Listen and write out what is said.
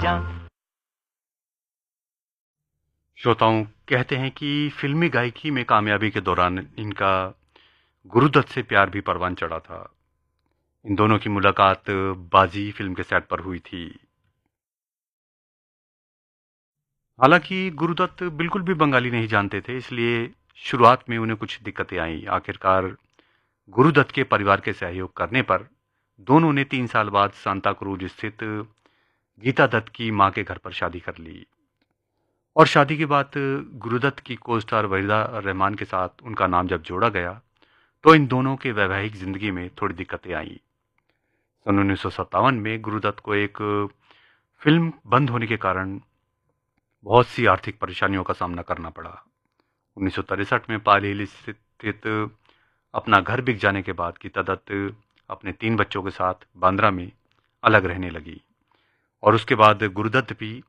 जा। श्रोताओं कहते हैं कि फिल्मी गायकी में कामयाबी के दौरान इनका गुरुदत्त से प्यार भी परवान चढ़ा था। इन दोनों की मुलाकात बाजी फिल्म के सेट पर हुई थी। हालांकि गुरुदत्त बिल्कुल भी बंगाली नहीं जानते थे, इसलिए शुरुआत में उन्हें कुछ दिक्कतें आईं। आखिरकार गुरुदत्त के परिवार के सहयोग करने पर दोनों ने 3 साल बाद सांता क्रूज स्थित गीता दत्त की मां के घर पर शादी कर ली। और शादी के बाद गुरुदत्त की को स्टार वहीदा रहमान के साथ उनका नाम जब जोड़ा गया तो इन दोनों के वैवाहिक जिंदगी में थोड़ी दिक्कतें आईं। सन 1957 में गुरुदत्त को एक फिल्म बंद होने के कारण बहुत सी आर्थिक परेशानियों का सामना करना पड़ा। 1963 में पाल हिल स्थित अपना घर बिक जाने के बाद गीता दत्त अपने 3 बच्चों के साथ बांद्रा में अलग रहने लगी और उसके बाद गुरुदत्त भी